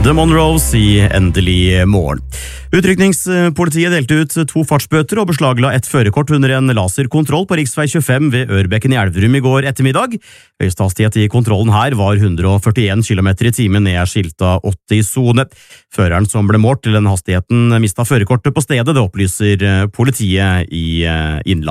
The Monroes i Endelig morgen. Utrykningspolitiet delte ut 2 fartsbøter og beslagla et førerkort under en laserkontroll på riksvei 25 ved Ørbekken i Elverum i går ettermiddag. Høyeste hastighet i kontrollen her var 141 km i timen ned skilta 80-sone. Føreren som ble målt til den hastigheten mistet førerkortet på stedet, det opplyser politiet i Innlandet.